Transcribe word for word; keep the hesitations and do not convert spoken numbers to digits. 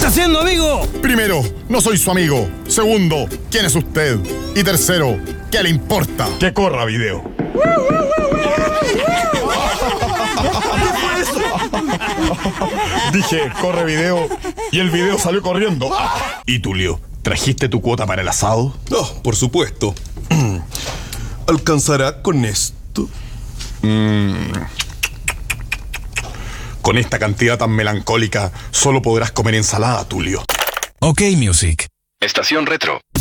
está haciendo, amigo? Primero, no soy su amigo. Segundo, ¿quién es usted? Y tercero, ¿qué le importa? Que corra video. Dije, corre video, y el video salió corriendo. ¿Y Tulio, trajiste tu cuota para el asado? Oh, por supuesto. ¿Alcanzará con esto? Mm. Con esta cantidad tan melancólica, solo podrás comer ensalada, Tulio. Ok, Music. Estación Retro.